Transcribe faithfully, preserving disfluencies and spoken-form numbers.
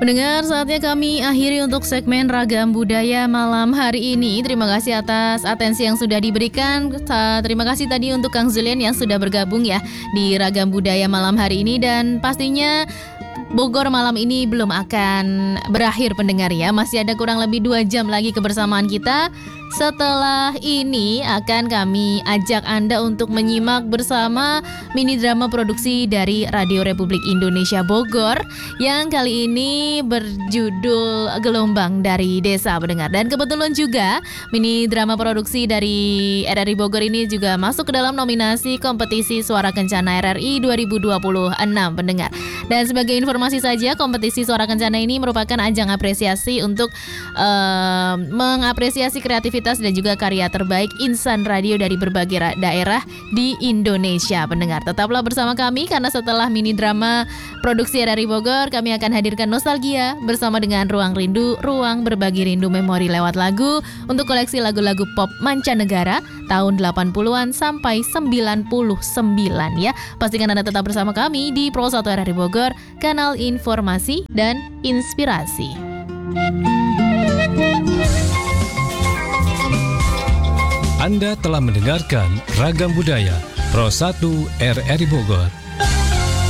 Pendengar, saatnya kami akhiri untuk segmen Ragam Budaya malam hari ini. Terima kasih atas atensi yang sudah diberikan. Terima kasih tadi untuk Kang Zulian yang sudah bergabung ya di Ragam Budaya malam hari ini. Dan pastinya Bogor malam ini belum akan berakhir pendengar ya. Masih ada kurang lebih dua jam lagi kebersamaan kita. Setelah ini akan kami ajak Anda untuk menyimak bersama mini drama produksi dari Radio Republik Indonesia Bogor yang kali ini berjudul Gelombang dari Desa pendengar. Dan kebetulan juga mini drama produksi dari R R I Bogor ini juga masuk ke dalam nominasi kompetisi Suara Kencana R R I dua ribu dua puluh enam pendengar. Dan sebagai informasi saja, kompetisi Suara Kencana ini merupakan ajang apresiasi untuk uh, mengapresiasi kreativitas dan juga karya terbaik insan radio dari berbagai ra- daerah di Indonesia pendengar. Tetaplah bersama kami karena setelah mini drama produksi R R I Bogor, kami akan hadirkan nostalgia bersama dengan Ruang Rindu, ruang berbagi rindu memori lewat lagu untuk koleksi lagu-lagu pop mancanegara tahun delapan puluhan sampai sembilan puluh sembilan ya. Pastikan Anda tetap bersama kami di Pro satu R R I Bogor, kanal informasi dan inspirasi. Anda telah mendengarkan Ragam Budaya Pro satu R R I Bogor.